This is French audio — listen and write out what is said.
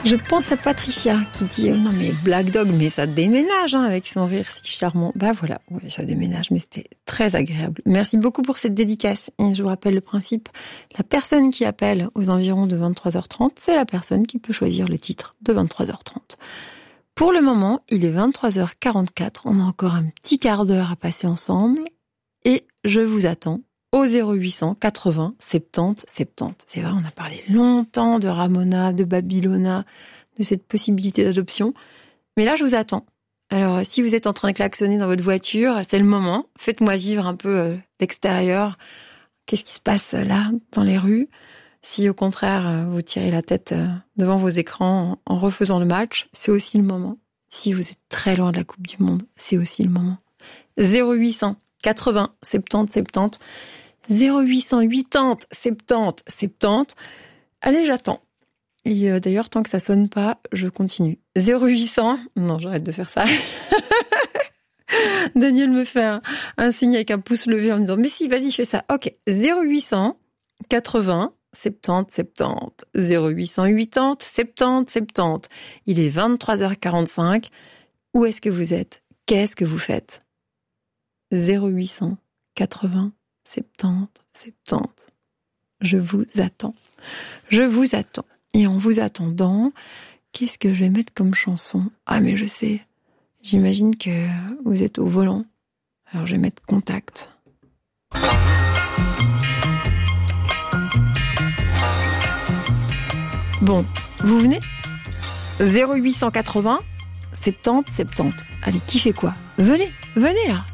Je pense à Patricia qui dit non mais Black Dog, mais ça déménage avec son rire si charmant. Bah voilà, ouais, ça déménage, mais c'était très agréable. Merci beaucoup pour cette dédicace. Et je vous rappelle le principe, la personne qui appelle aux environs de 23h30, c'est la personne qui peut choisir le titre de 23h30. Pour le moment, il est 23h44, on a encore un petit quart d'heure à passer ensemble et je vous attends au 0800 80 70 70. C'est vrai, on a parlé longtemps de Ramona, de Babylona, de cette possibilité d'adoption. Mais là, je vous attends. Alors, si vous êtes en train de klaxonner dans votre voiture, c'est le moment. Faites-moi vivre un peu l'extérieur. Qu'est-ce qui se passe là, dans les rues? Si au contraire, vous tirez la tête devant vos écrans en refaisant le match, c'est aussi le moment. Si vous êtes très loin de la Coupe du Monde, c'est aussi le moment. 0800 80 70 70. 0800 80 70 70. Allez, j'attends. Et d'ailleurs, tant que ça sonne pas, je continue. 0800... Non, j'arrête de faire ça. Daniel me fait un signe avec un pouce levé en me disant « Mais si, vas-y, fais ça. » Ok. 0800 80 70 70. 0800 80 70 70. Il est 23h45. Où est-ce que vous êtes? Qu'est-ce que vous faites? 0800 80 70 70. Je vous attends. Je vous attends. Et en vous attendant, qu'est-ce que je vais mettre comme chanson? Ah, mais je sais. J'imagine que vous êtes au volant. Alors je vais mettre Contact. Bon, vous venez? 0880 70 70. Allez, qui fait quoi? Venez là.